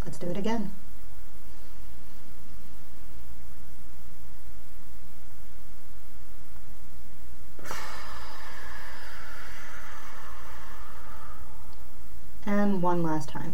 Let's do it again. And one last time.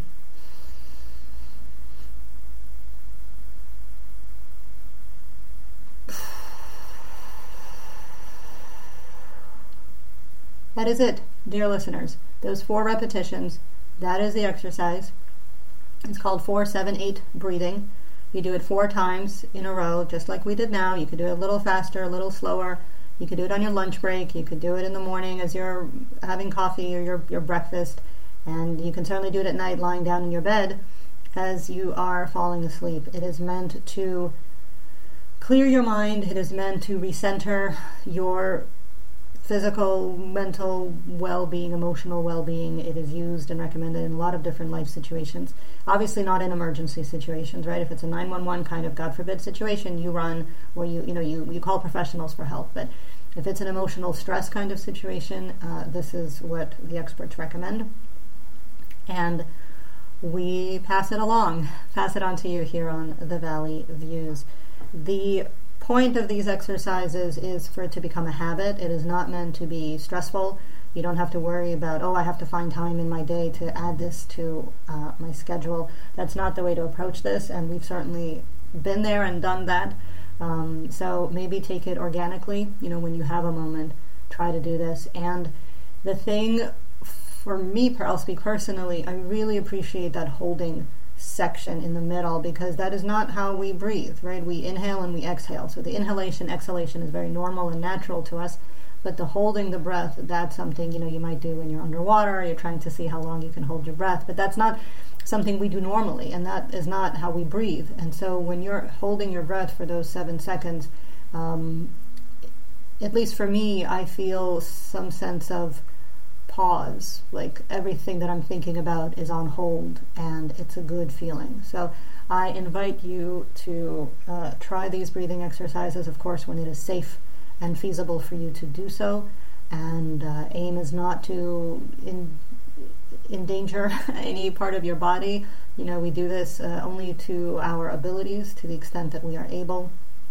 That is it, dear listeners. Those 4 repetitions, that is the exercise. It's called 4-7-8 breathing. You do it 4 times in a row, just like we did now. You could do it a little faster, a little slower. You could do it on your lunch break. You could do it in the morning as you're having coffee or your breakfast. And you can certainly do it at night lying down in your bed as you are falling asleep. It is meant to clear your mind. It is meant to recenter your physical, mental well-being, emotional well-being. It is used and recommended in a lot of different life situations. Obviously not in emergency situations, right? If it's a 911 kind of, God forbid, situation, you run or you call professionals for help. But if it's an emotional stress kind of situation, this is what the experts recommend. And we pass it on to you here on the Valley Views. The point of these exercises is for it to become a habit. It is not meant to be stressful. You don't have to worry about, I have to find time in my day to add this to my schedule. That's not the way to approach this, and we've certainly been there and done that. So maybe take it organically. When you have a moment, try to do this. And the thing for me, I'll speak personally, I really appreciate that holding section in the middle, because that is not how we breathe, right? We inhale and we exhale. So the inhalation, exhalation is very normal and natural to us, but the holding the breath, that's something, you might do when you're underwater, you're trying to see how long you can hold your breath, but that's not something we do normally, and that is not how we breathe. And so when you're holding your breath for those 7 seconds, at least for me, I feel some sense of pause, like everything that I'm thinking about is on hold, and it's a good feeling. So I invite you to try these breathing exercises, of course, when it is safe and feasible for you to do so. And aim is not to endanger any part of your body. We do this only to our abilities, to the extent that we are able.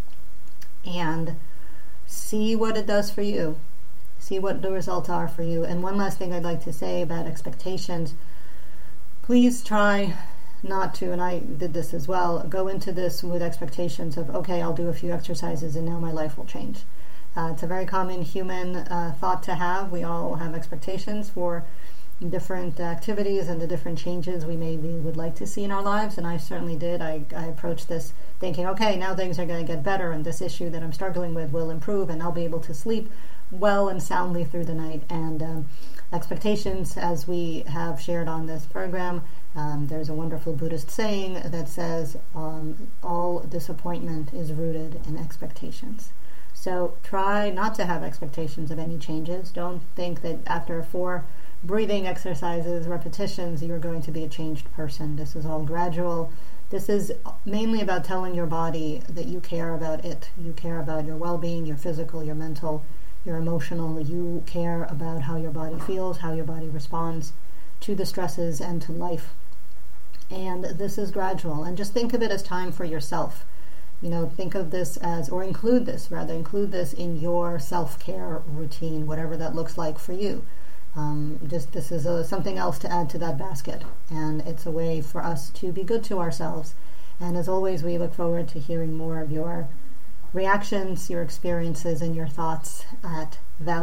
And see what it does for you. See what the results are for you. And one last thing I'd like to say about expectations. Please try not to, and I did this as well, go into this with expectations of, okay, I'll do a few exercises and now my life will change. It's a very common human thought to have. We all have expectations for different activities and the different changes we would like to see in our lives, and I certainly did. I approached this thinking, okay, now things are going to get better and this issue that I'm struggling with will improve and I'll be able to sleep well and soundly through the night. And expectations, as we have shared on this program, there's a wonderful Buddhist saying that says all disappointment is rooted in expectations. So try not to have expectations of any changes. Don't think that after 4 breathing exercises, repetitions, you're going to be a changed person. This is all gradual. This is mainly about telling your body that you care about it. You care about your well-being, your physical, your mental, your emotional. You care about how your body feels, how your body responds to the stresses and to life. And this is gradual. And just think of it as time for yourself. Think of this as, or include this in your self-care routine, whatever that looks like for you. This is something else to add to that basket. And it's a way for us to be good to ourselves. And as always, we look forward to hearing more of your reactions, your experiences, and your thoughts at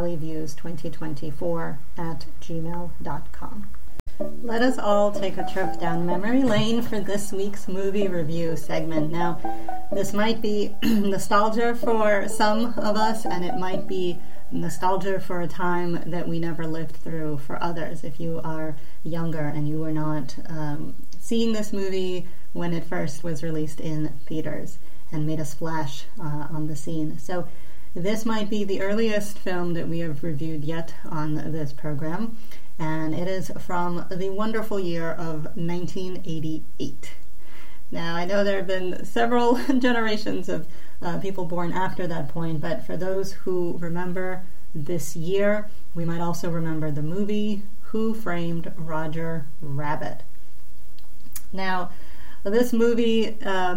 valleyviews2024@gmail.com. Let us all take a trip down memory lane for this week's movie review segment. Now, this might be nostalgia for some of us, and it might be nostalgia for a time that we never lived through for others. If you are younger and you were not seeing this movie when it first was released in theaters and made a splash on the scene. So this might be the earliest film that we have reviewed yet on this program, and it is from the wonderful year of 1988. Now, I know there have been several generations of people born after that point, but for those who remember this year, we might also remember the movie Who Framed Roger Rabbit. Now, This movie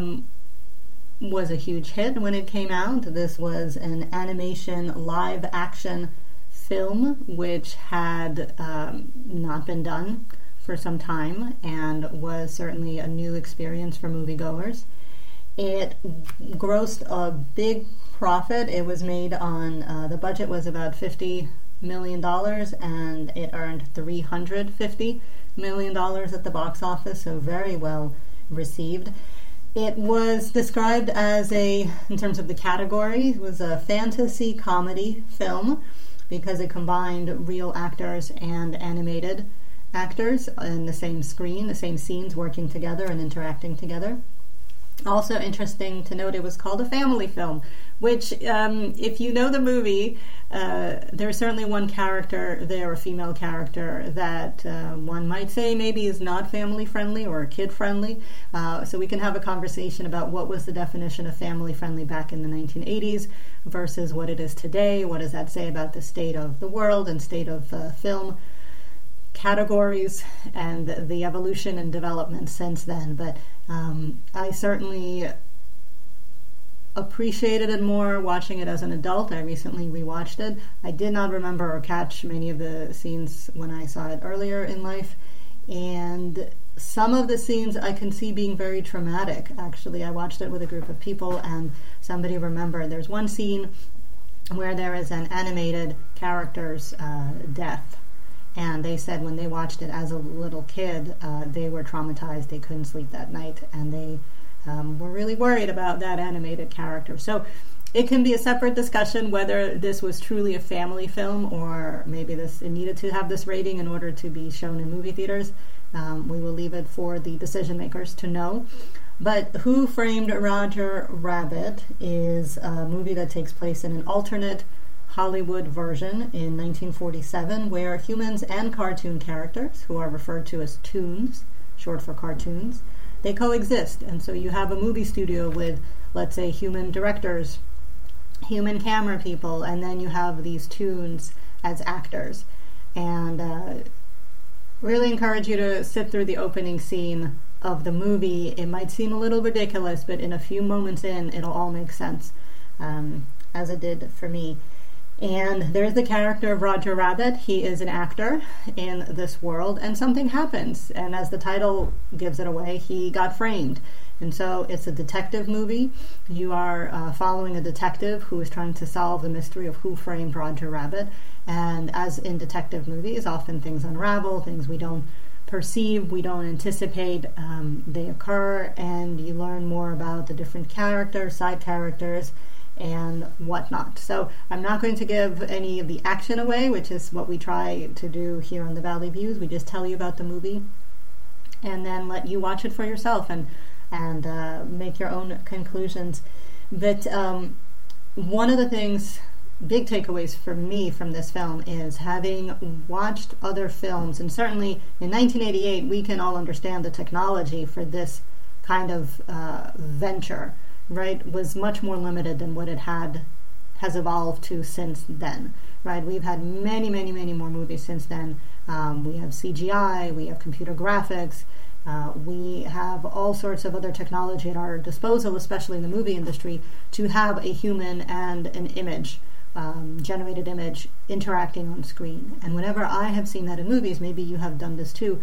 was a huge hit when it came out. This was an animation live action film which had not been done for some time and was certainly a new experience for moviegoers. It grossed a big profit. It was made on, the budget was about $50 million, and it earned $350 million at the box office, so very well received. It was described as in terms of the category, it was a fantasy comedy film because it combined real actors and animated actors in the same screen, the same scenes working together and interacting together. Also interesting to note, it was called a family film, which, if you know the movie, there's certainly one character there, a female character, that one might say maybe is not family-friendly or kid-friendly. So we can have a conversation about what was the definition of family-friendly back in the 1980s versus what it is today. What does that say about the state of the world and state of film categories and the evolution and development since then? But I certainly appreciated it more watching it as an adult. I recently rewatched it. I did not remember or catch many of the scenes when I saw it earlier in life, and some of the scenes I can see being very traumatic. Actually, I watched it with a group of people, and somebody remembered there's one scene where there is an animated character's death. And they said when they watched it as a little kid, they were traumatized. They couldn't sleep that night, and they were really worried about that animated character. So it can be a separate discussion whether this was truly a family film or maybe it needed to have this rating in order to be shown in movie theaters. We will leave it for the decision makers to know. But Who Framed Roger Rabbit is a movie that takes place in an alternate Hollywood version in 1947, where humans and cartoon characters, who are referred to as toons, short for cartoons, they coexist. And so you have a movie studio with, let's say, human directors, human camera people, and then you have these toons as actors. And really encourage you to sit through the opening scene of the movie. It might seem a little ridiculous, but in a few moments in, it'll all make sense, as it did for me. And there's the character of Roger Rabbit. He is an actor in this world, and something happens. And as the title gives it away, he got framed. And so it's a detective movie. You are following a detective who is trying to solve the mystery of who framed Roger Rabbit. And as in detective movies, often things unravel, things we don't perceive, we don't anticipate, they occur, and you learn more about the different characters, side characters, and whatnot. So I'm not going to give any of the action away, which is what we try to do here on the Valley Views. We just tell you about the movie and then let you watch it for yourself and make your own conclusions. But one of the things, big takeaways for me from this film is having watched other films, and certainly in 1988 we can all understand the technology for this kind of venture, right, was much more limited than what it has evolved to since then, right? We've had many, many, many more movies since then. We have CGI, we have computer graphics, we have all sorts of other technology at our disposal, especially in the movie industry, to have a human and an image, generated image, interacting on screen. And whenever I have seen that in movies, maybe you have done this too,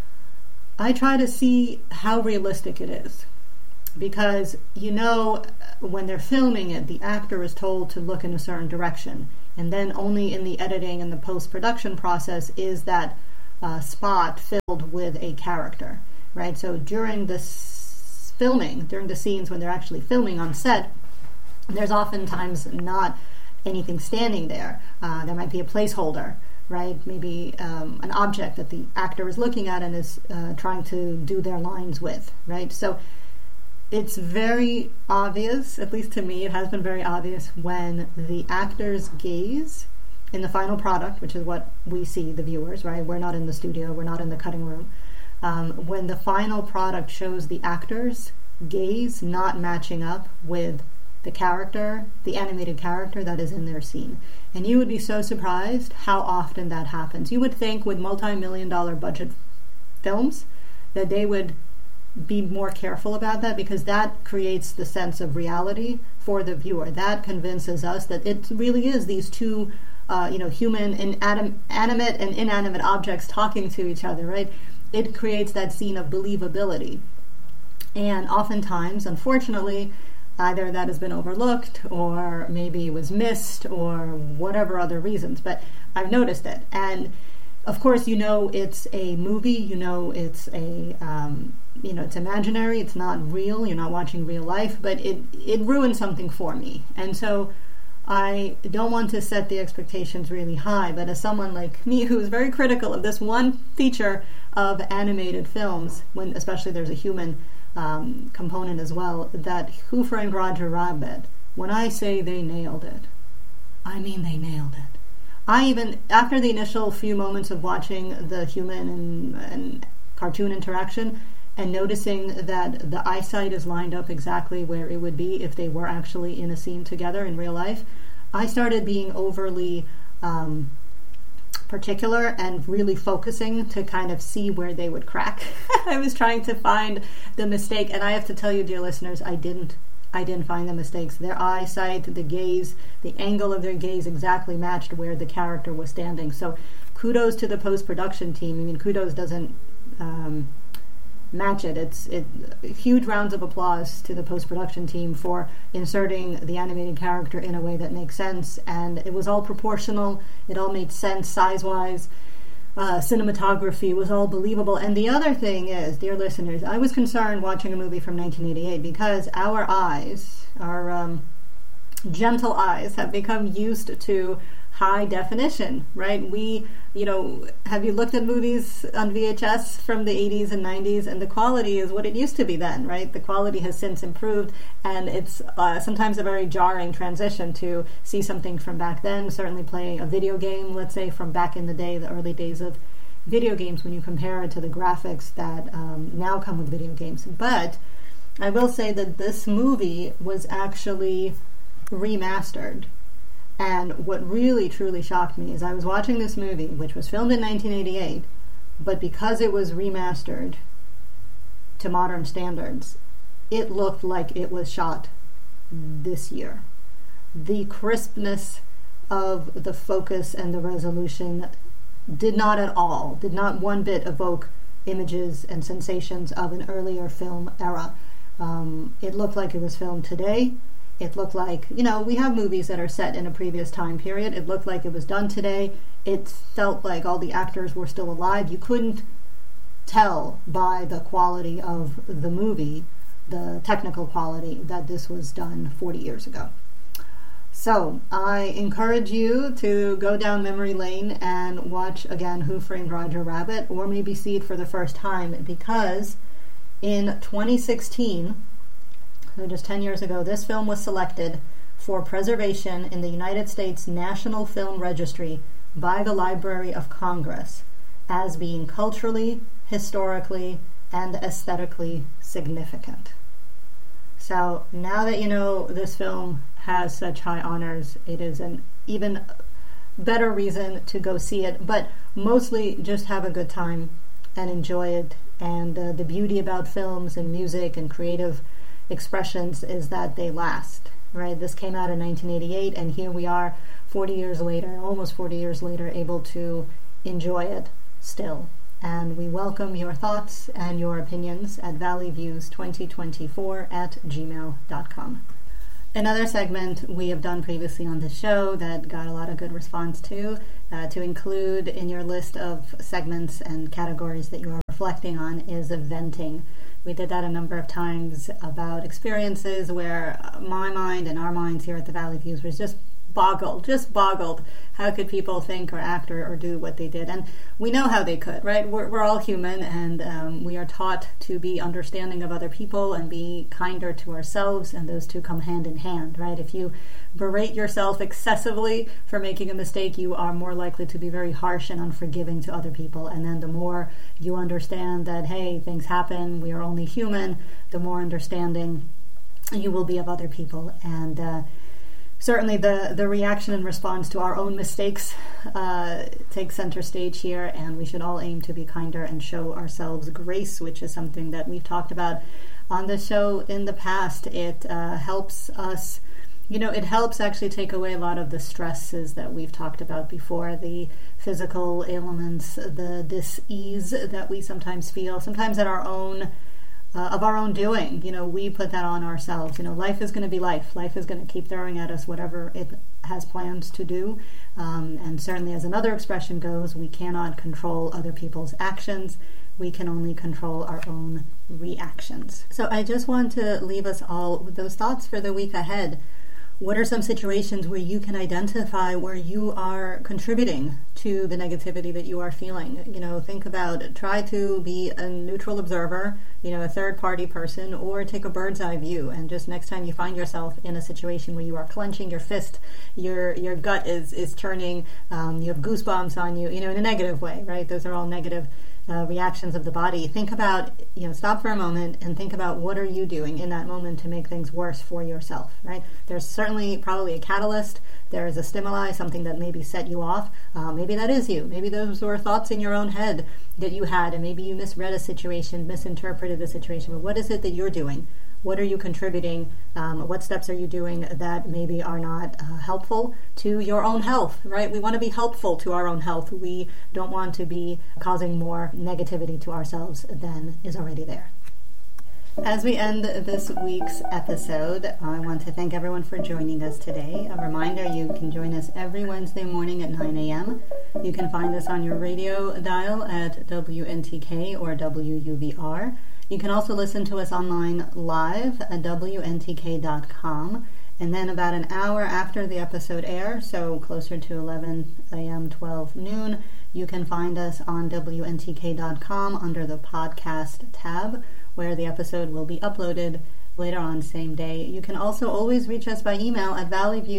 I try to see how realistic it is. Because, when they're filming it, the actor is told to look in a certain direction. And then only in the editing and the post-production process is that spot filled with a character, right? So during this filming, during the scenes when they're actually filming on set, there's oftentimes not anything standing there. There might be a placeholder, right? Maybe an object that the actor is looking at and is trying to do their lines with, right? So it's very obvious, at least to me, it has been very obvious when the actor's gaze in the final product, which is what we see, the viewers, right? We're not in the studio, we're not in the cutting room. When the final product shows the actor's gaze not matching up with the character, the animated character that is in their scene. And you would be so surprised how often that happens. You would think with multi-million-dollar budget films that they would be more careful about that, because that creates the sense of reality for the viewer. That convinces us that it really is these two human and animate and inanimate objects talking to each other, right? It creates that scene of believability. And oftentimes, unfortunately, either that has been overlooked or maybe it was missed or whatever other reasons, but I've noticed it. And of course, it's a movie, it's a, it's imaginary, it's not real, you're not watching real life, but it ruined something for me. And so I don't want to set the expectations really high, but as someone like me who is very critical of this one feature of animated films, when especially there's a human component as well, that Who Framed Roger Rabbit, when I say they nailed it, I mean they nailed it. I even, after the initial few moments of watching the human and cartoon interaction and noticing that the eyesight is lined up exactly where it would be if they were actually in a scene together in real life, I started being overly particular and really focusing to kind of see where they would crack. I was trying to find the mistake, and I have to tell you, dear listeners, I didn't find the mistakes. Their eyesight, the gaze, the angle of their gaze exactly matched where the character was standing. So kudos to the post-production team. I mean, kudos doesn't match it. It's huge rounds of applause to the post-production team for inserting the animated character in a way that makes sense. And it was all proportional. It all made sense size-wise. Cinematography was all believable. And the other thing is, dear listeners, I was concerned watching a movie from 1988 because our eyes, our gentle eyes, have become used to high definition, right? We, have you looked at movies on VHS from the 80s and 90s, and the quality is what it used to be then, right? The quality has since improved, and it's sometimes a very jarring transition to see something from back then, certainly playing a video game, let's say, from back in the day, the early days of video games, when you compare it to the graphics that now come with video games. But I will say that this movie was actually remastered. And what really, truly shocked me is I was watching this movie, which was filmed in 1988, but because it was remastered to modern standards, it looked like it was shot this year. The crispness of the focus and the resolution did not one bit evoke images and sensations of an earlier film era. It looked like it was filmed today. It looked like, we have movies that are set in a previous time period. It looked like it was done today. It felt like all the actors were still alive. You couldn't tell by the quality of the movie, the technical quality, that this was done 40 years ago. So I encourage you to go down memory lane and watch again Who Framed Roger Rabbit, or maybe see it for the first time, because in 2016, so just 10 years ago, this film was selected for preservation in the United States National Film Registry by the Library of Congress as being culturally, historically, and aesthetically significant. So now that you know this film has such high honors, it is an even better reason to go see it, but mostly just have a good time and enjoy it. And the beauty about films and music and creative expressions is that they last, right? This came out in 1988, and here we are 40 years later, almost 40 years later, able to enjoy it still. And we welcome your thoughts and your opinions at valleyviews2024@gmail.com. Another segment we have done previously on the show that got a lot of good response to include in your list of segments and categories that you are reflecting on, is venting. We did that a number of times about experiences where my mind and our minds here at the Valley Views was just boggled. How could people think or act or do what they did? And we know how they could, right? We're all human, and we are taught to be understanding of other people and be kinder to ourselves, and those two come hand in hand, right? If you berate yourself excessively for making a mistake, you are more likely to be very harsh and unforgiving to other people. And then the more you understand that, hey, things happen, we are only human, the more understanding you will be of other people. And certainly the reaction and response to our own mistakes takes center stage here, and we should all aim to be kinder and show ourselves grace, which is something that we've talked about on the show in the past. It helps us, it helps actually take away a lot of the stresses that we've talked about before, the physical ailments, the dis-ease that we sometimes feel, sometimes at our own of our own doing. We put that on ourselves. Life is going to be life. Life is going to keep throwing at us whatever it has plans to do. And certainly, as another expression goes, we cannot control other people's actions. We can only control our own reactions. So I just want to leave us all with those thoughts for the week ahead. What are some situations where you can identify where you are contributing to the negativity that you are feeling? Think about, try to be a neutral observer, a third-party person, or take a bird's eye view. And just next time you find yourself in a situation where you are clenching your fist, your gut is turning, you have goosebumps on you, in a negative way, right? Those are all negative reactions of the body. Think about, stop for a moment and think about what are you doing in that moment to make things worse for yourself, right? There's certainly probably a catalyst. There is a stimuli, something that maybe set you off. Maybe that is you. Maybe those were thoughts in your own head that you had, and maybe you misread a situation, misinterpreted a situation. But what is it that you're doing? What are you contributing? What steps are you doing that maybe are not helpful to your own health, right? We want to be helpful to our own health. We don't want to be causing more negativity to ourselves than is already there. As we end this week's episode, I want to thank everyone for joining us today. A reminder, you can join us every Wednesday morning at 9 a.m. You can find us on your radio dial at WNTK or WUVR. You can also listen to us online live at WNTK.com. And then about an hour after the episode airs, so closer to 11 a.m., 12 noon, you can find us on WNTK.com under the podcast tab, where the episode will be uploaded later on same day. You can also always reach us by email at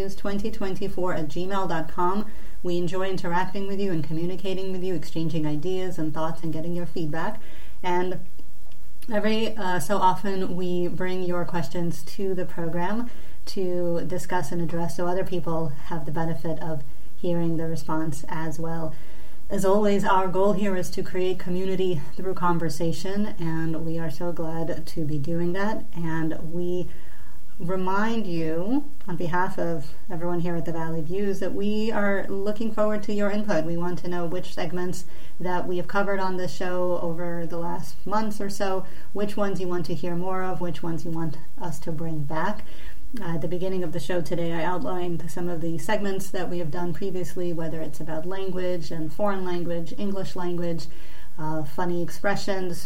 valleyviews2024@gmail.com. We enjoy interacting with you and communicating with you, exchanging ideas and thoughts and getting your feedback. And every so often we bring your questions to the program to discuss and address, so other people have the benefit of hearing the response as well. As always, our goal here is to create community through conversation, and we are so glad to be doing that. And we remind you, on behalf of everyone here at the Valley Views, that we are looking forward to your input. We want to know which segments that we have covered on this show over the last months or so, which ones you want to hear more of, which ones you want us to bring back. At the beginning of the show today, I outlined some of the segments that we have done previously, whether it's about language and foreign language, English language, funny expressions,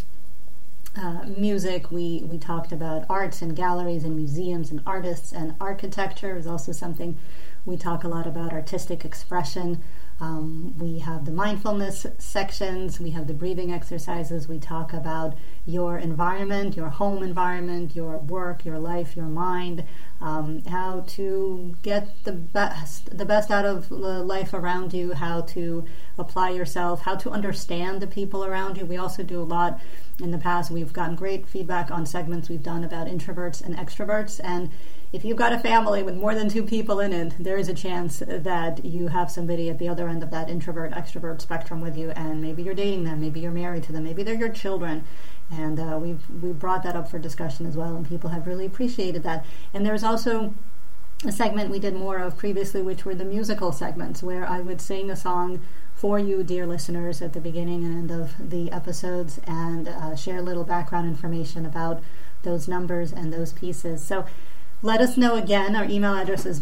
music. We talked about arts and galleries and museums and artists, and architecture is also something we talk a lot about, artistic expression. We have the mindfulness sections, we have the breathing exercises, we talk about your environment, your home environment, your work, your life, your mind, how to get the best out of life around you, how to apply yourself, how to understand the people around you. We also do a lot in the past. We've gotten great feedback on segments we've done about introverts and extroverts, and if you've got a family with more than 2 people in it, there is a chance that you have somebody at the other end of that introvert-extrovert spectrum with you, and maybe you're dating them, maybe you're married to them, maybe they're your children. And we've brought that up for discussion as well, and people have really appreciated that. And there's also a segment we did more of previously, which were the musical segments, where I would sing a song for you, dear listeners, at the beginning and end of the episodes, and share a little background information about those numbers and those pieces. So let us know again. Our email address is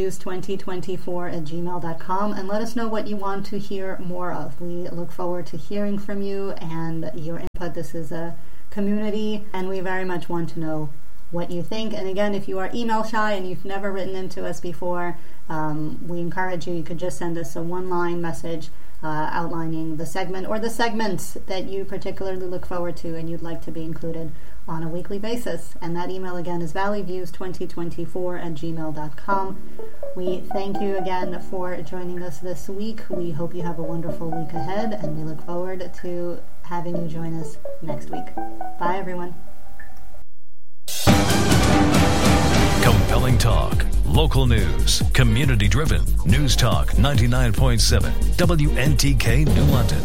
valleyviews2024@gmail.com, and let us know what you want to hear more of. We look forward to hearing from you and your input. This is a community, and we very much want to know what you think. And again, if you are email shy and you've never written into us before, we encourage you. You could just send us a one-line message outlining the segment or the segments that you particularly look forward to and you'd like to be included on a weekly basis. And that email again is valleyviews2024@gmail.com. We thank you again for joining us this week. We hope you have a wonderful week ahead, and we look forward to having you join us next week. Bye, everyone. Compelling talk, Local news. Community-driven. News Talk 99.7. WNTK New London.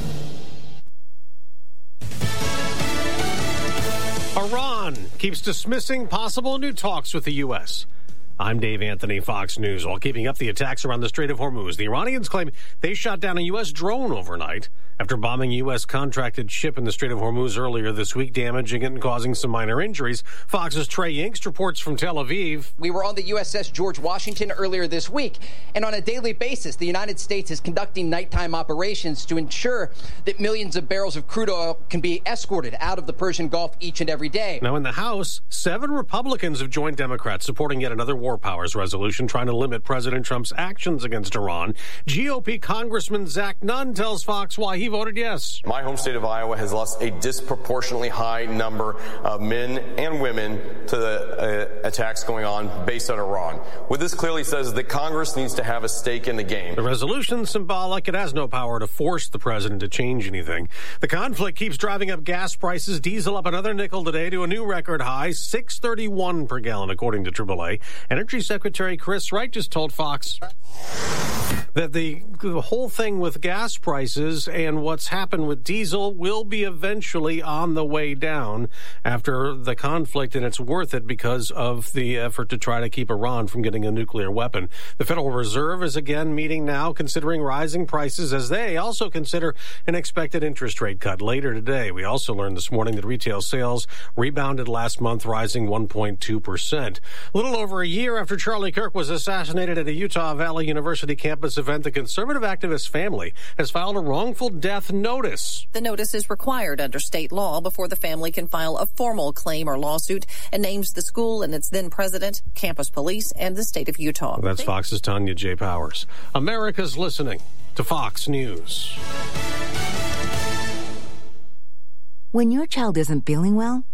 Iran keeps dismissing possible new talks with the U.S. I'm Dave Anthony, Fox News. While keeping up the attacks around the Strait of Hormuz, the Iranians claim they shot down a U.S. drone overnight after bombing a U.S. contracted ship in the Strait of Hormuz earlier this week, damaging it and causing some minor injuries. Fox's Trey Yingst reports from Tel Aviv. We were on the USS George Washington earlier this week, and on a daily basis, the United States is conducting nighttime operations to ensure that millions of barrels of crude oil can be escorted out of the Persian Gulf each and every day. Now, in the House, 7 Republicans have joined Democrats supporting yet another war powers resolution trying to limit President Trump's actions against Iran. GOP Congressman Zach Nunn tells Fox why he voted yes. My home state of Iowa has lost a disproportionately high number of men and women to the attacks going on based on Iran. What this clearly says is that Congress needs to have a stake in the game. The resolution's symbolic. It has no power to force the president to change anything. The conflict keeps driving up gas prices. Diesel up another nickel today to a new record high, $6.31 per gallon, according to AAA. Energy Secretary Chris Wright just told Fox that the whole thing with gas prices and what's happened with diesel will be eventually on the way down after the conflict, and it's worth it because of the effort to try to keep Iran from getting a nuclear weapon. The Federal Reserve is again meeting now, considering rising prices as they also consider an expected interest rate cut later today. We also learned this morning that retail sales rebounded last month, rising 1.2%. A little over a year after Charlie Kirk was assassinated at a Utah Valley University campus event, the conservative activist family has filed a wrongful death notice. The notice is required under state law before the family can file a formal claim or lawsuit, and names the school and its then president, campus police, and the state of Utah. That's Fox's Tanya J. Powers. America's listening to Fox News. When your child isn't feeling well,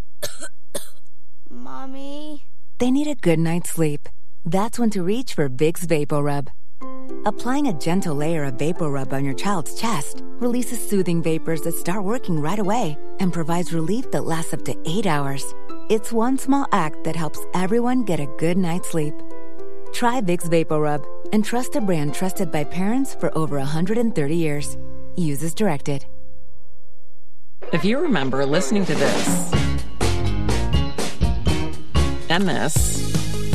Mommy, they need a good night's sleep. That's when to reach for Vicks VapoRub. Applying a gentle layer of VapoRub on your child's chest releases soothing vapors that start working right away and provides relief that lasts up to 8 hours. It's one small act that helps everyone get a good night's sleep. Try Vicks VapoRub and trust a brand trusted by parents for over 130 years. Use as directed. If you remember listening to this, and this,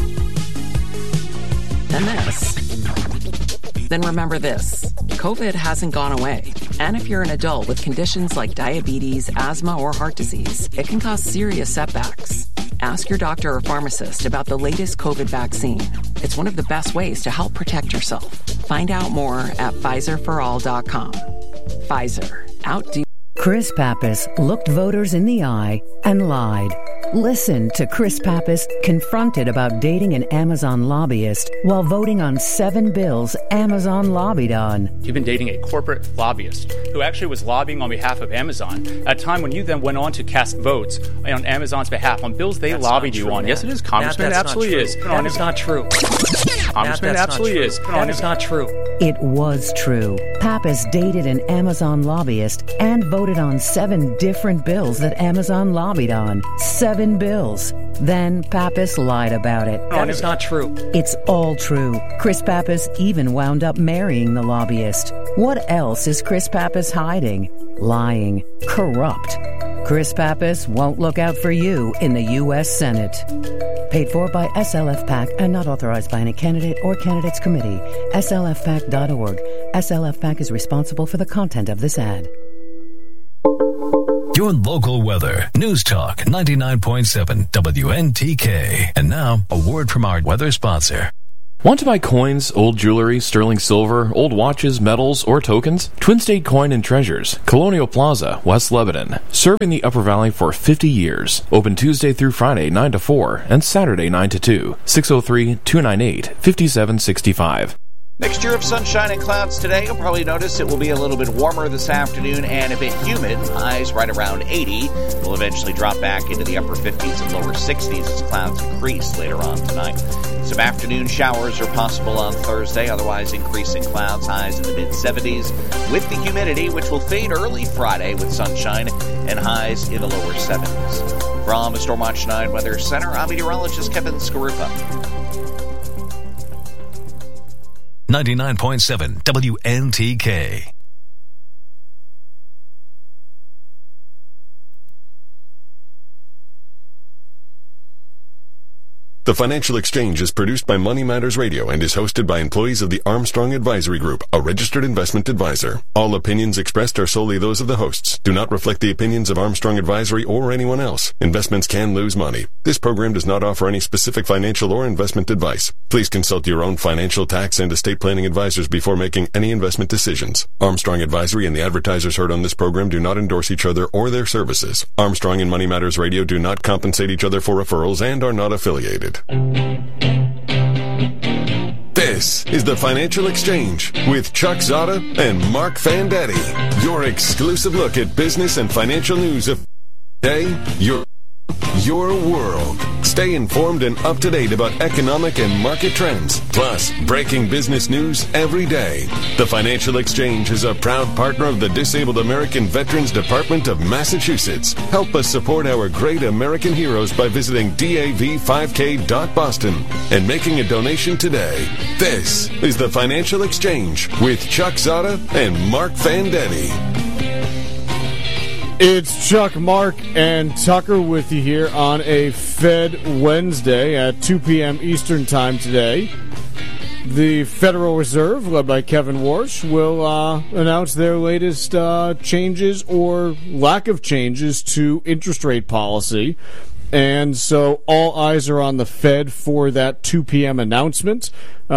and this, then remember this. COVID hasn't gone away. And if you're an adult with conditions like diabetes, asthma, or heart disease, it can cause serious setbacks. Ask your doctor or pharmacist about the latest COVID vaccine. It's one of the best ways to help protect yourself. Find out more at PfizerForAll.com. Pfizer. Outdo. Chris Pappas looked voters in the eye and lied. Listen to Chris Pappas confronted about dating an Amazon lobbyist while voting on 7 bills Amazon lobbied on. You've been dating a corporate lobbyist who actually was lobbying on behalf of Amazon at a time when you then went on to cast votes on Amazon's behalf on bills they lobbied you on. Yes, it is. Congressman, absolutely is. That is not true. Congressman, absolutely is. That is not true. It was true. Pappas dated an Amazon lobbyist and voted on 7 different bills that Amazon lobbied on. 7 bills. Then Pappas lied about it. That is not true. It's all true. Chris Pappas even wound up marrying the lobbyist. What else is Chris Pappas hiding? Lying. Corrupt. Chris Pappas won't look out for you in the U.S. Senate. Paid for by SLF PAC and not authorized by any candidate or candidates committee. SLFPAC.org. SLF PAC is responsible for the content of this ad. Your local weather. News Talk 99.7 WNTK. And now, a word from our weather sponsor. Want to buy coins, old jewelry, sterling silver, old watches, medals, or tokens? Twin State Coin and Treasures, Colonial Plaza, West Lebanon. Serving the Upper Valley for 50 years. Open Tuesday through Friday 9 to 4 and Saturday 9 to 2. 603-298-5765. Mixture of sunshine and clouds today. You'll probably notice it will be a little bit warmer this afternoon and a bit humid. Highs right around 80. We'll eventually drop back into the upper 50s and lower 60s as clouds increase later on tonight. Some afternoon showers are possible on Thursday, otherwise increasing clouds, highs in the mid-70s with the humidity, which will fade early Friday with sunshine and highs in the lower 70s. From the Stormwatch 9 Weather Center, I'm meteorologist Kevin Skarupa. 99.7 WNTK. The Financial Exchange is produced by Money Matters Radio and is hosted by employees of the Armstrong Advisory Group, a registered investment advisor. All opinions expressed are solely those of the hosts, do not reflect the opinions of Armstrong Advisory or anyone else. Investments can lose money. This program does not offer any specific financial or investment advice. Please consult your own financial, tax, and estate planning advisors before making any investment decisions. Armstrong Advisory and the advertisers heard on this program do not endorse each other or their services. Armstrong and Money Matters Radio do not compensate each other for referrals and are not affiliated. This is the Financial Exchange with Chuck Zada and Mark Fandetti. Your exclusive look at business and financial news of today, your world. Stay informed and up to date about economic and market trends, plus breaking business news every day. The Financial Exchange is a proud partner of the Disabled American Veterans Department of Massachusetts. Help us support our great American heroes by visiting dav5k.boston and making a donation today. This is the Financial Exchange with Chuck Zada and Mark Fandetti. It's Chuck, Mark, and Tucker with you here on a Fed Wednesday at 2 p.m. Eastern Time today. The Federal Reserve, led by Kevin Warsh, will announce their latest changes or lack of changes to interest rate policy. And so all eyes are on the Fed for that 2 p.m. announcement.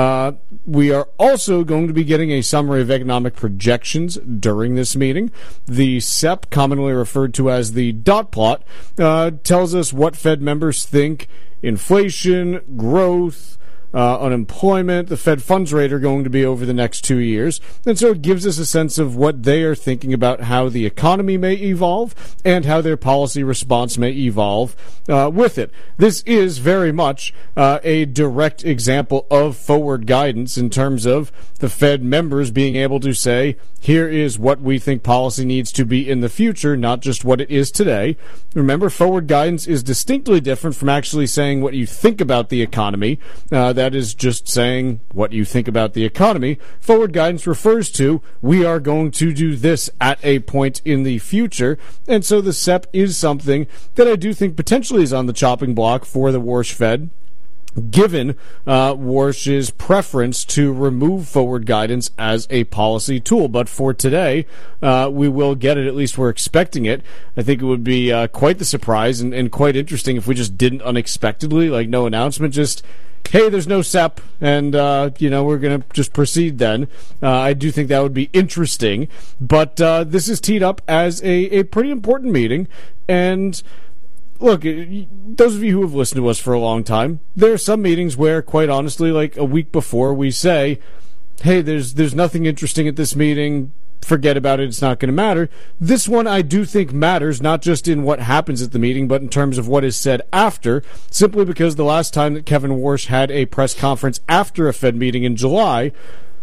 We are also going to be getting a summary of economic projections during this meeting. The CEP, commonly referred to as the dot plot, tells us what Fed members think inflation, growth, unemployment, the Fed funds rate are going to be over the next 2 years. And so it gives us a sense of what they are thinking about how the economy may evolve and how their policy response may evolve with it. This is very much a direct example of forward guidance in terms of the Fed members being able to say, here is what we think policy needs to be in the future, not just what it is today. Remember, forward guidance is distinctly different from actually saying what you think about the economy. That is just saying what you think about the economy. Forward guidance refers to, we are going to do this at a point in the future. And so the CEP is something that I do think potentially is on the chopping block for the Warsh Fed, given Warsh's preference to remove forward guidance as a policy tool. But for today, we will get it. At least we're expecting it. I think it would be quite the surprise and quite interesting if we just didn't unexpectedly, like no announcement, just, hey, there's no CEP, and, we're going to just proceed then. I do think that would be interesting. But this is teed up as a pretty important meeting. And look, those of you who have listened to us for a long time, there are some meetings where, quite honestly, like a week before, we say, hey, there's nothing interesting at this meeting, forget about it, it's not going to matter. This one I do think matters, not just in what happens at the meeting, but in terms of what is said after, simply because the last time that Kevin Warsh had a press conference after a Fed meeting in July,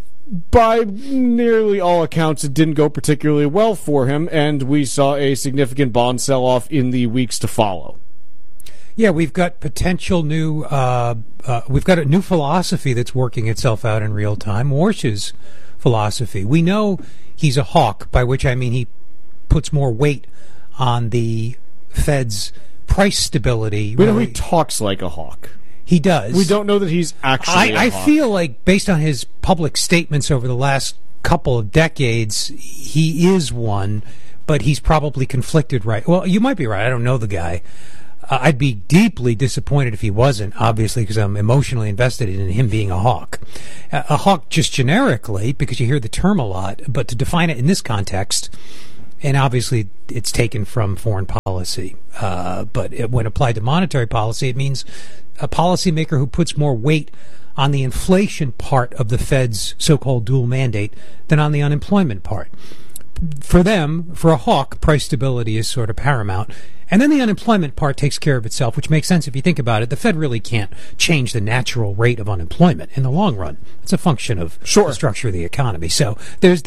by nearly all accounts, it didn't go particularly well for him, and we saw a significant bond sell-off in the weeks to follow. Yeah, we've got potential new, we've got a new philosophy that's working itself out in real time, Warsh's philosophy. We know he's a hawk, by which I mean he puts more weight on the Fed's price stability. We know he talks like a hawk. He does. We don't know that he's actually I feel like, based on his public statements over the last couple of decades, he is one, but he's probably conflicted, right? Well, you might be right. I don't know the guy. I'd be deeply disappointed if he wasn't, obviously, because I'm emotionally invested in him being a hawk. A hawk just generically, because you hear the term a lot, but to define it in this context, and obviously it's taken from foreign policy, but when applied to monetary policy, it means a policymaker who puts more weight on the inflation part of the Fed's so-called dual mandate than on the unemployment part. For them, for a hawk, price stability is sort of paramount, And then the unemployment part takes care of itself, which makes sense if you think about it. The Fed really can't change the natural rate of unemployment in the long run. It's a function of the structure of the economy. So there's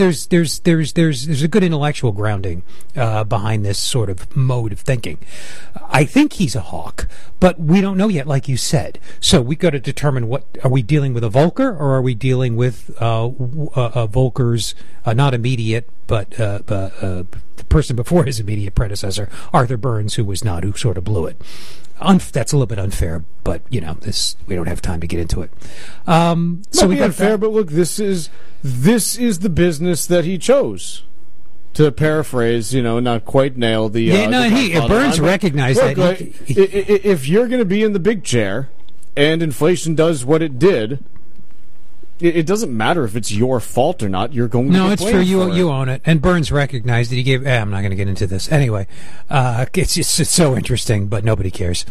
a good intellectual grounding behind this sort of mode of thinking. I think he's a hawk, but we don't know yet, like you said. So we got to determine what are we dealing with, a Volcker, or are we dealing with Volcker's not immediate, but the person before his immediate predecessor, Arthur Burns, who was not, who sort of blew it. That's a little bit unfair, but we don't have time to get into it. So we got unfair, but look, this is the business that he chose. To paraphrase, not quite nail the. Burns recognized that. If you're going to be in the big chair, and inflation does what it did, it doesn't matter if it's your fault or not. You're going to get it's true. You own it. And Burns recognized that he gave. I'm not going to get into this anyway. It's so interesting, but nobody cares.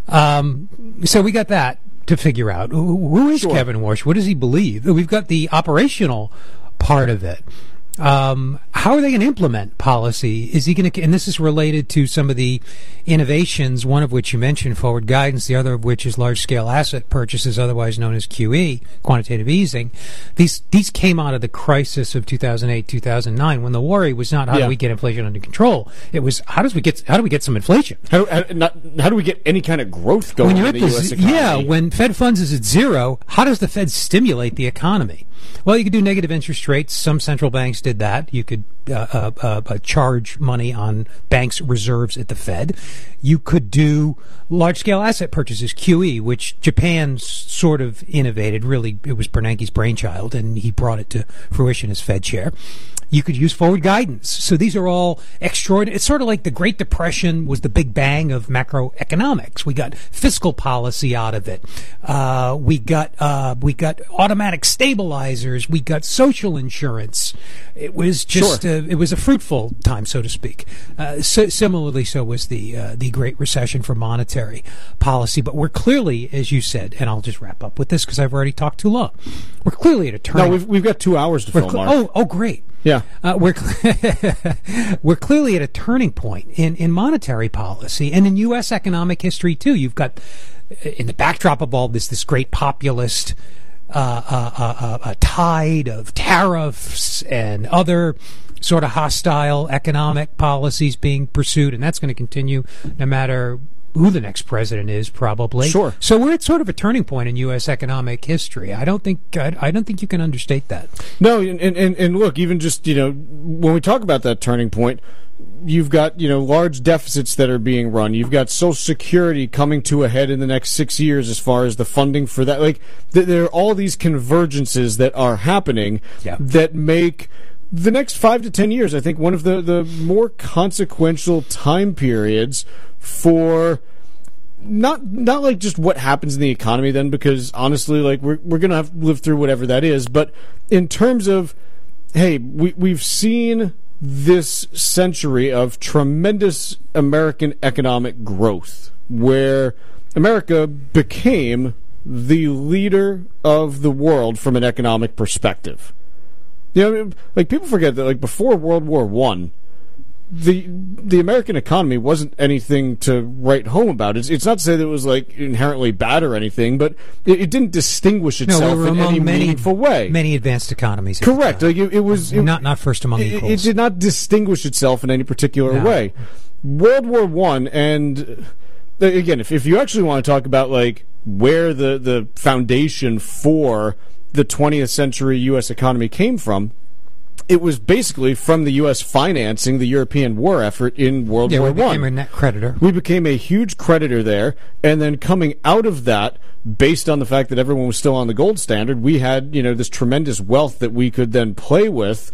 So we got that to figure out. Who is Kevin Warsh? What does he believe? We've got the operational part of it. How are they going to implement policy? Is he going to, and this is related to some of the innovations, one of which you mentioned, forward guidance, the other of which is large-scale asset purchases, otherwise known as QE, quantitative easing. These came out of the crisis of 2008, 2009, when the worry was not how do we get inflation under control. It was how do we get some inflation? How do we get any kind of growth going in the U.S. economy? Yeah, when Fed funds is at zero, how does the Fed stimulate the economy? Well, you could do negative interest rates. Some central banks did that. You could charge money on banks' reserves at the Fed. You could do large-scale asset purchases, QE, which Japan sort of innovated. Really, it was Bernanke's brainchild, and he brought it to fruition as Fed chair. You could use forward guidance. So these are all extraordinary. It's sort of like the Great Depression was the big bang of macroeconomics. We got fiscal policy out of it. We got automatic stabilizers. We got social insurance. It was just it was a fruitful time, so to speak. Similarly, so was the Great Recession for monetary policy. But we're clearly, as you said, and I'll just wrap up with this because I've already talked too long. We're clearly at a turning. No, we've got 2 hours to fill, Mark. Oh, great. Yeah, we're clearly at a turning point in monetary policy and in U.S. economic history too. You've got in the backdrop of all this great populist tide of tariffs and other sort of hostile economic policies being pursued, and that's going to continue no matter who the next president is, probably. Sure. So we're at sort of a turning point in U.S. economic history. I don't think you can understate that. No, and look, even just when we talk about that turning point, you've got large deficits that are being run. You've got Social Security coming to a head in the next 6 years as far as the funding for that. Like there are all these convergences that are happening that make the next 5 to 10 years, I think, one of the more consequential time periods for not like just what happens in the economy then, because honestly, like we're going to have to live through whatever that is, but in terms of, hey, we've seen this century of tremendous American economic growth where America became the leader of the world from an economic perspective. Like people forget that like before World War I, the American economy wasn't anything to write home about. It's not to say that it was like inherently bad or anything, but it didn't distinguish itself in any meaningful way. Many advanced economies. Correct. Like it was not first among equals. It did not distinguish itself in any particular way. World War I, and again, if you actually want to talk about like where the foundation for the 20th century U.S. economy came from, it was basically from the U.S. financing the European war effort in World War I. We became a net creditor. We became a huge creditor there, and then coming out of that, based on the fact that everyone was still on the gold standard, we had this tremendous wealth that we could then play with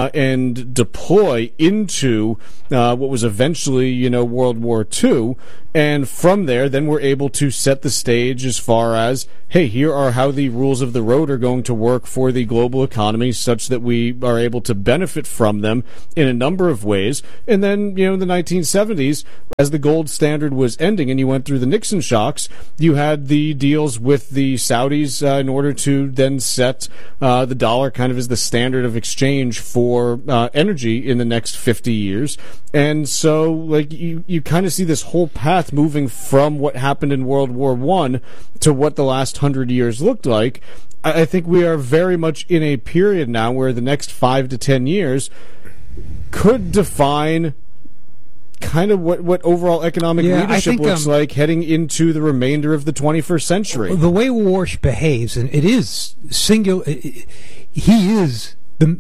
and deploy into what was eventually World War II. And from there, then we're able to set the stage as far as, hey, here are how the rules of the road are going to work for the global economy such that we are able to benefit from them in a number of ways. And then, in the 1970s, as the gold standard was ending and you went through the Nixon shocks, you had the deals with the Saudis in order to then set the dollar kind of as the standard of exchange for energy in the next 50 years. And so, like, you kind of see this whole path moving from what happened in World War I to what the last 100 years looked like. I think we are very much in a period now where the next 5 to 10 years could define kind of what overall economic leadership looks like heading into the remainder of the 21st century. The way Warsh behaves, and it is singular, he is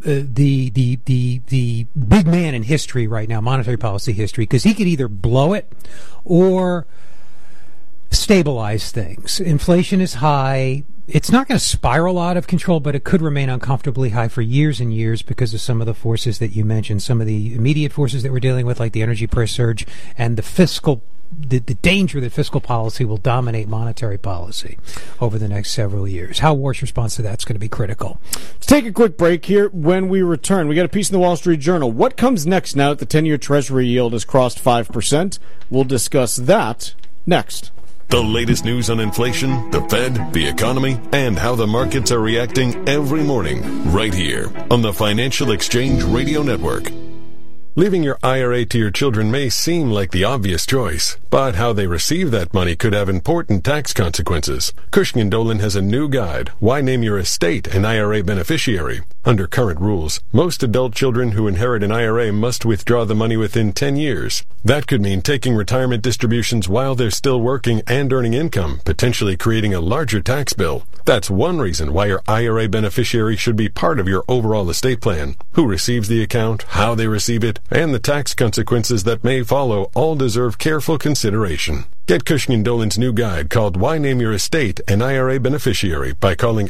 the big man in history right now, monetary policy history, because he could either blow it or stabilize things. Inflation is high. It's not going to spiral out of control, but it could remain uncomfortably high for years and years because of some of the forces that you mentioned, some of the immediate forces that we're dealing with, like the energy price surge and the danger that fiscal policy will dominate monetary policy over the next several years. How Warsh's response to that's going to be critical. Let's take a quick break here. When we return, we got a piece in the Wall Street Journal. What comes next now that the 10-year Treasury yield has crossed 5%? We'll discuss that next. The latest news on inflation, the Fed, the economy, and how the markets are reacting every morning, right here on the Financial Exchange Radio Network. Leaving your IRA to your children may seem like the obvious choice, but how they receive that money could have important tax consequences. Cushing & Dolan has a new guide, Why Name Your Estate an IRA Beneficiary. Under current rules, most adult children who inherit an IRA must withdraw the money within 10 years. That could mean taking retirement distributions while they're still working and earning income, potentially creating a larger tax bill. That's one reason why your IRA beneficiary should be part of your overall estate plan. Who receives the account, how they receive it, and the tax consequences that may follow all deserve careful consideration. Get Cushing & Dolan's new guide called Why Name Your Estate an IRA Beneficiary by calling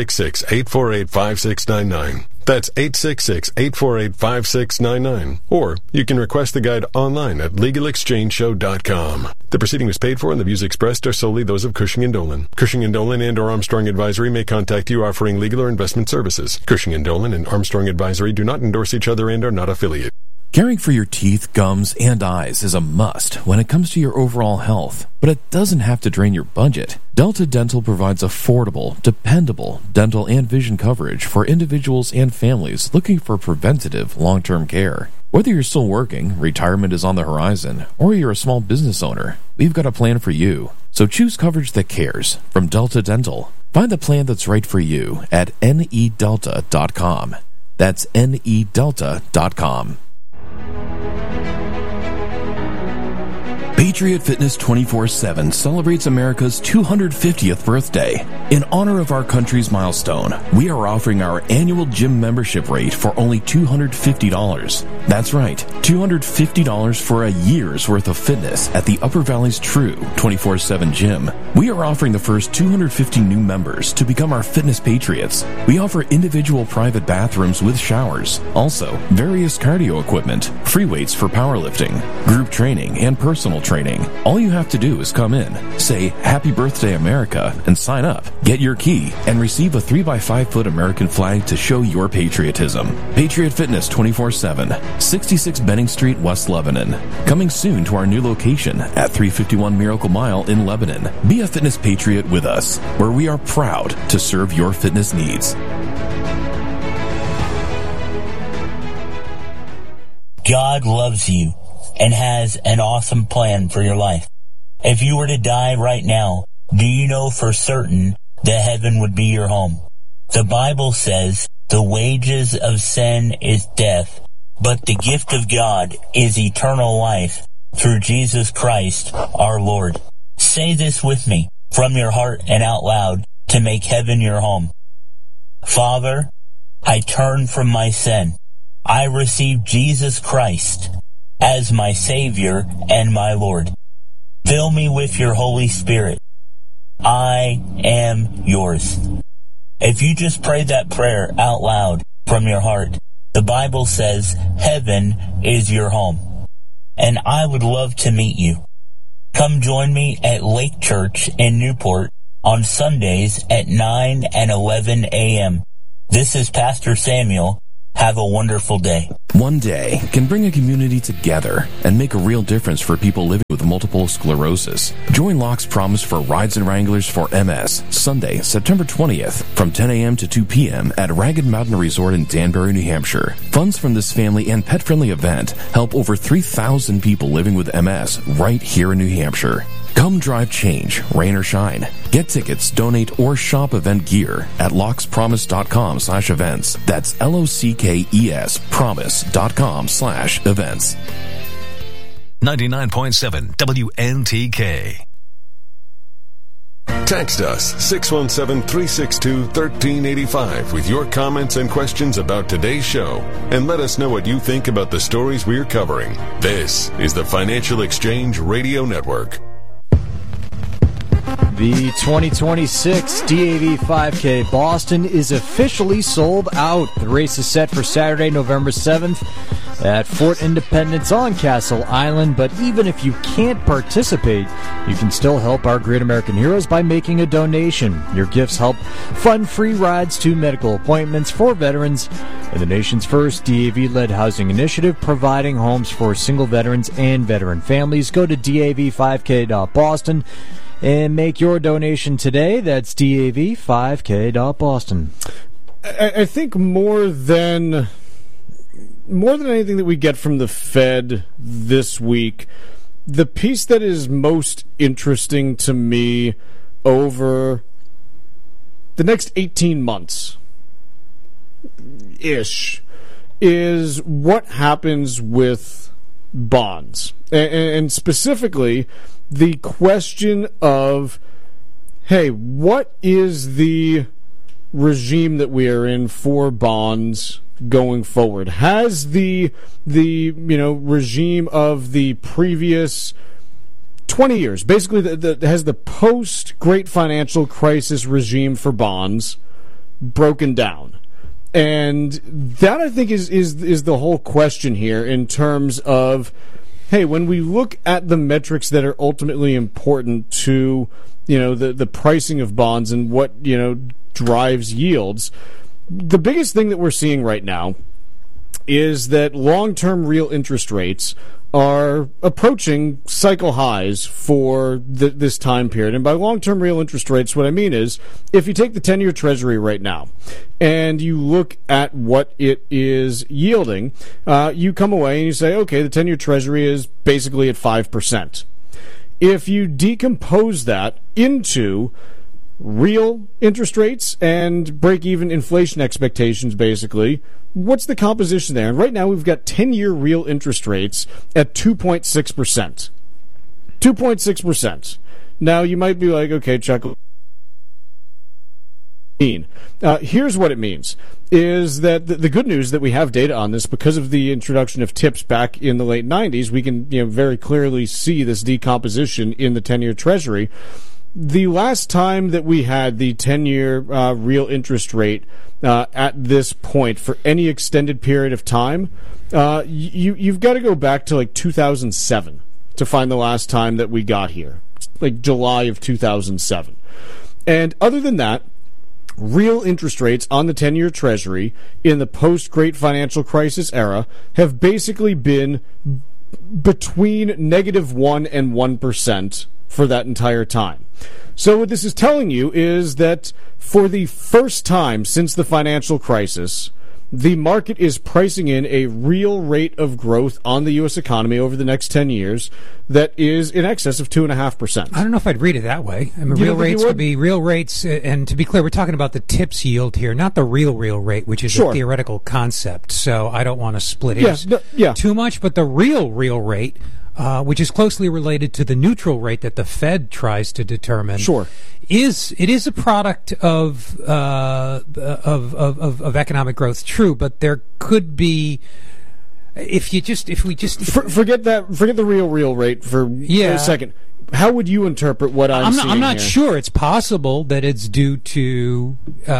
866-848-5699. That's 866-848-5699. Or you can request the guide online at LegalExchangeShow.com. The proceeding was paid for and the views expressed are solely those of Cushing & Dolan. Cushing & Dolan and or Armstrong Advisory may contact you offering legal or investment services. Cushing & Dolan and Armstrong Advisory do not endorse each other and are not affiliated. Caring for your teeth, gums, and eyes is a must when it comes to your overall health, but it doesn't have to drain your budget. Delta Dental provides affordable, dependable dental and vision coverage for individuals and families looking for preventative long-term care. Whether you're still working, retirement is on the horizon, or you're a small business owner, we've got a plan for you. So choose coverage that cares from Delta Dental. Find the plan that's right for you at nedelta.com. That's nedelta.com. Patriot Fitness 24/7 celebrates America's 250th birthday. In honor of our country's milestone, we are offering our annual gym membership rate for only $250. That's right, $250 for a year's worth of fitness at the Upper Valley's true 24/7 gym. We are offering the first 250 new members to become our fitness patriots. We offer individual private bathrooms with showers, also various cardio equipment, free weights for powerlifting, group training, and personal training. All you have to do is come in, say Happy Birthday America, and sign up. Get your key and receive a 3x5-foot American flag to show your patriotism. Patriot Fitness 24/7, 66 Benning Street, West Lebanon. Coming soon to our new location at 351 Miracle Mile in Lebanon. Be a fitness patriot with us, where we are proud to serve your fitness needs. God loves you and has an awesome plan for your life. If you were to die right now, do you know for certain that heaven would be your home? The Bible says the wages of sin is death, but the gift of God is eternal life through Jesus Christ our Lord. Say this with me from your heart and out loud to make heaven your home. Father, I turn from my sin. I receive Jesus Christ as my Savior and my Lord. Fill me with your Holy Spirit. I am yours. If you just pray that prayer out loud from your heart, the Bible says heaven is your home. And I would love to meet you. Come join me at Lake Church in Newport on Sundays at 9 and 11 a.m. This is Pastor Samuel. Have a wonderful day. One day can bring a community together and make a real difference for people living with multiple sclerosis. Join Locke's Promise for Rides and Wranglers for MS, Sunday, September 20th, from 10 a.m. to 2 p.m. at Ragged Mountain Resort in Danbury, New Hampshire. Funds from this family and pet-friendly event help over 3,000 people living with MS right here in New Hampshire. Come drive change, rain or shine. Get tickets, donate, or shop event gear at lockspromise.com/events. That's LOCKES promise.com/events. 99.7 WNTK. Text us 617-362-1385 with your comments and questions about today's show, and let us know what you think about the stories we're covering. This is the Financial Exchange Radio Network. The 2026 DAV 5K Boston is officially sold out. The race is set for Saturday, November 7th at Fort Independence on Castle Island. But even if you can't participate, you can still help our great American heroes by making a donation. Your gifts help fund free rides to medical appointments for veterans in the nation's first DAV-led housing initiative, providing homes for single veterans and veteran families. Go to dav5k.boston and make your donation today. That's dav5k.boston. I think more than anything that we get from the Fed this week, the piece that is most interesting to me over the next 18 months-ish is what happens with bonds. And specifically, the question of, hey, what is the regime that we are in for bonds going forward? Has the regime of the previous 20 years, basically has the post-Great Financial Crisis regime for bonds broken down? And that, I think, is the whole question here in terms of, hey, when we look at the metrics that are ultimately important to, the pricing of bonds and what, drives yields, the biggest thing that we're seeing right now is that long-term real interest rates are approaching cycle highs for this time period. And by long-term real interest rates, what I mean is, if you take the 10-year Treasury right now and you look at what it is yielding, you come away and you say, okay, the 10-year Treasury is basically at 5%. If you decompose that into real interest rates and break-even inflation expectations, basically, what's the composition there? And right now we've got 10-year real interest rates at 2.6%. 2.6%. Now you might be like, okay, Chuck, here's what it means, is that the good news that we have data on this, because of the introduction of TIPS back in the late 90s, we can very clearly see this decomposition in the 10-year Treasury. The last time that we had the 10-year real interest rate at this point for any extended period of time, you've got to go back to like 2007 to find the last time that we got here, like July of 2007. And other than that, real interest rates on the 10-year Treasury in the post-Great Financial Crisis era have basically been between -1% and 1% for that entire time. So what this is telling you is that for the first time since the financial crisis, the market is pricing in a real rate of growth on the U.S. economy over the next 10 years that is in excess of 2.5%. I don't know if I'd read it that way. I mean, real rates could be real rates, and to be clear, we're talking about the TIPS yield here, not the real rate, which is a theoretical concept. So I don't want to split it too much, but the real rate, which is closely related to the neutral rate that the Fed tries to determine, it is a product of economic growth. True, but there could be, if we just forget the real rate for a second. How would you interpret what I'm seeing I'm not here? sure. It's possible that it's due to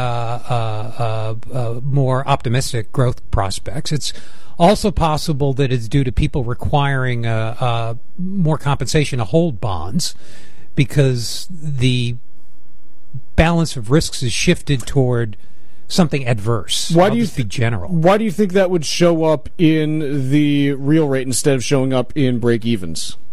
more optimistic growth prospects. It's also possible that it's due to people requiring more compensation to hold bonds because the balance of risks is shifted toward something adverse. Why do you be general? Why do you think that would show up in the real rate instead of showing up in break-evens?